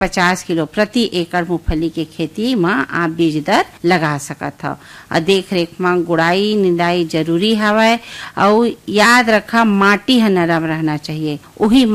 50 kilo प्रति एकड़ मूंगफली के खेती में आप बीज दर लगा सकत हो। और देख रेख में गुड़ाई निंदाई जरूरी हवय और याद रखा माटी ह नरम रहना चाहिए। उही